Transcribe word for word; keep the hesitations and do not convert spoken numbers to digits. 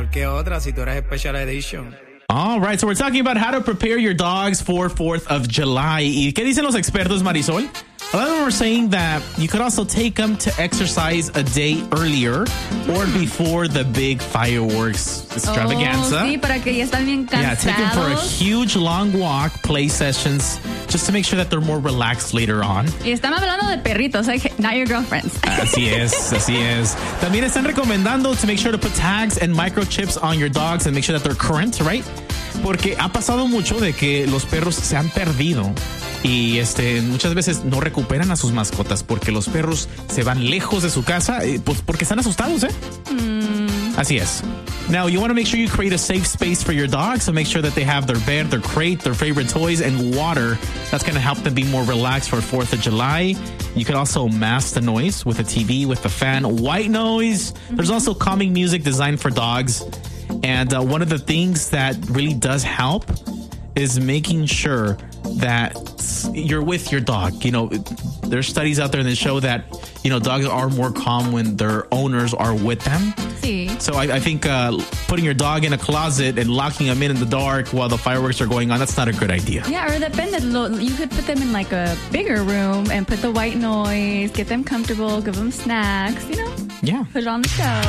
¿Por qué otra si tú eres Special Edition? All right, so we're talking about how to prepare your dogs for fourth of July. ¿Y qué dicen los expertos, Marisol? A lot of them are saying that you could also take them to exercise a day earlier or before the big fireworks extravaganza. Oh, sí, para que ya están bien cansados. Yeah, take them for a huge long walk, play sessions, just to make sure that they're more relaxed later on. Y estamos hablando de perritos, like not your girlfriends. Así es, así es. También están recomendando to make sure to put tags and microchips on your dogs and make sure that they're current, right? Porque ha pasado mucho de que los perros se han perdido y este muchas veces no recuperan a sus mascotas porque los perros se van lejos de su casa eh, pues porque están asustados, ¿eh? Mm. Así es. Now, you want to make sure you create a safe space for your dog, so make sure that they have their bed, their crate, their favorite toys, and water. That's going to help them be more relaxed for fourth of July. You could also mask the noise with a T V, with a fan. White noise. Mm-hmm. There's also calming music designed for dogs. And uh, one of the things that really does help is making sure that you're with your dog. You know, there's studies out there that show that, you know, dogs are more calm when their owners are with them. Sí. So I, I think uh, putting your dog in a closet and locking them in in the dark while the fireworks are going on, that's not a good idea. Yeah, or depende. You could put them in like a bigger room and put the white noise, get them comfortable, give them snacks, you know? Yeah. Put it on the show.